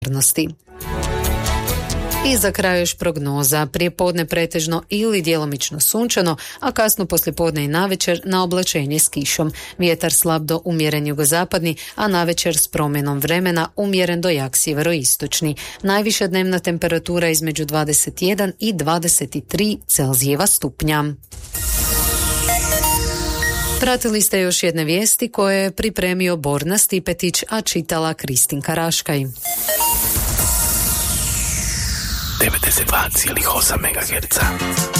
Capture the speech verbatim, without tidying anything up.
I za kraj još prognoza. Prije podne pretežno ili djelomično sunčano, a kasno poslijepodne i navečer na oblačenje s kišom. Vjetar slab do umjeren jugozapadni, a navečer s promjenom vremena umjeren do jak sjeveroistočni. Najviša dnevna temperatura između dvadeset jedan i dvadeset tri Celzijeva stupnja. Pratili ste još jedne vijesti koje je pripremio Borna Stipetić, a čitala Kristinka Raškaj. devedeset dva zarez osam megaherca